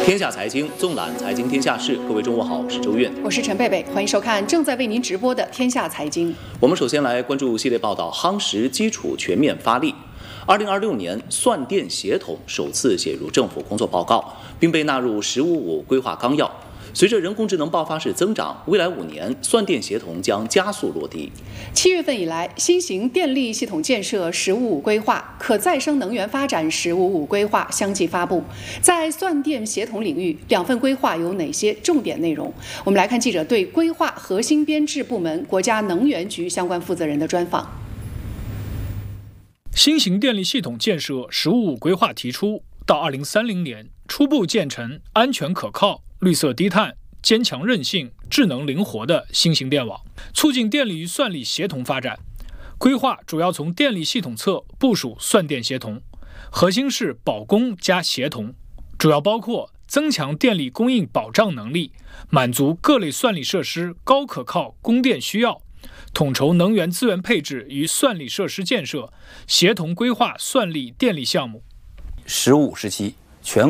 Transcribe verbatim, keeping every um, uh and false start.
天下财经纵览财经天下事，各位中午好，我是周韵， 我是陈贝贝，欢迎收看正在为您直播的天下财经。 我们首先来关注系列报道：夯实基础全面发力。二零二六年算电协同首次写入政府工作报告，并被纳入“十五五”规划纲要。随着人工智能爆发式增长，未来五年算电协同将加速落地。 七月份以来，新型电力系统建设“十五五”规划、可再生能源发展“十五五”规划相继发布。在算电协同领域，两份规划有哪些重点内容？我们来看记者对规划核心编制部门国家能源局相关负责人的专访。 新型电力系统建设“十五五”规划提出，到二零三零年初步建成安全可靠、绿色低碳、坚强韧性、智能灵活的新型电网，促进电力与算力协同发展。规划主要从电力系统侧部署算电协同，核心是保供加协同，主要包括增强电力供应保障能力，满足各类算力设施高可靠供电需要，统筹能源资源配置与算力设施建设，协同规划算力电力项目。 十五时期